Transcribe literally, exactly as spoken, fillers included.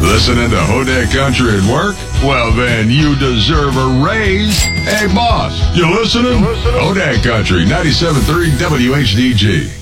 Listening to Hodak Country at work? Well, then you deserve a raise. Hey, boss, you listening? You listening? Hodak Country, ninety-seven point three W H D G.